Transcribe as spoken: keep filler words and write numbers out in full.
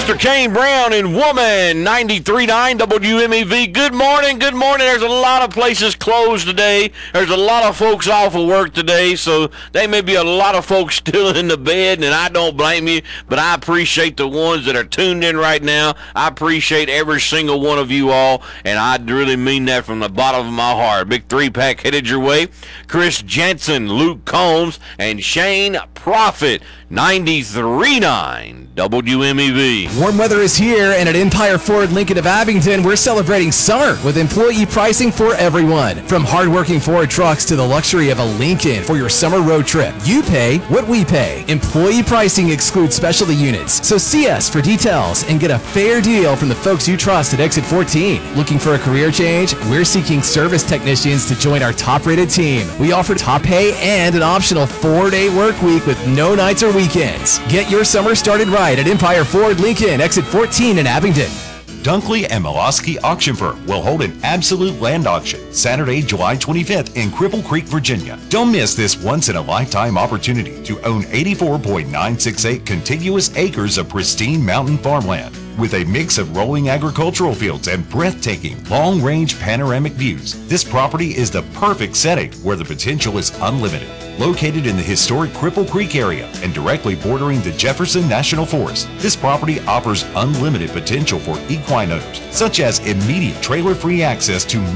Mister Kane Brown and Woman, ninety-three point nine W M E V. Good morning, good morning. There's a lot of places closed today. There's a lot of folks off of work today, so there may be a lot of folks still in the bed, and I don't blame you, but I appreciate the ones that are tuned in right now. I appreciate every single one of you all, and I really mean that from the bottom of my heart. Big three-pack headed your way. Chris Jensen, Luke Combs, and Shane Profit, ninety-three point nine W M E V. Warm weather is here, and at Empire Ford Lincoln of Abington, we're celebrating summer with employee pricing for everyone. From hardworking Ford trucks to the luxury of a Lincoln for your summer road trip. You pay what we pay. Employee pricing excludes specialty units, so see us for details and get a fair deal from the folks you trust at Exit fourteen. Looking for a career change? We're seeking service technicians to join our top-rated team. We offer top pay and an optional four-day work week with no nights or weekends. Get your summer started right at Empire Ford Lincoln, Exit fourteen in Abington. Dunkley and Molosky Auction Firm will hold an absolute land auction Saturday, July twenty-fifth in Cripple Creek, Virginia. Don't miss this once-in-a-lifetime opportunity to own eighty-four point nine six eight contiguous acres of pristine mountain farmland. With a mix of rolling agricultural fields and breathtaking long-range panoramic views, this property is the perfect setting where the potential is unlimited. Located in the historic Cripple Creek area and directly bordering the Jefferson National Forest, this property offers unlimited potential for equine owners, such as immediate trailer-free access to